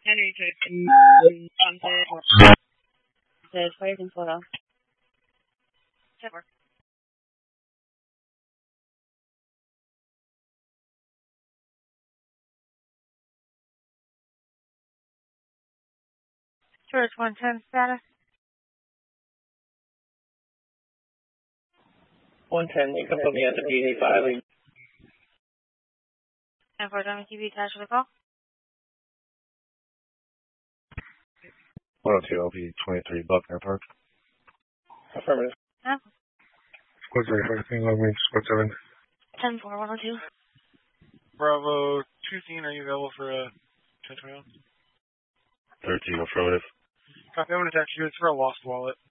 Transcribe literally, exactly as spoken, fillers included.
Henry Jason. The fire in photo. Sure. George one ten status. one ten, you can put me at the P eighty-five. And for W T V attached to the call. one oh two L P twenty-three Buckner Park. Affirmative. Yeah. Squad three, everything on me, squad seven. ten four one oh two. Bravo two are you available for a ten twenty-one? thirteen affirmative. Copy, I'm going to text you. It's for a lost wallet.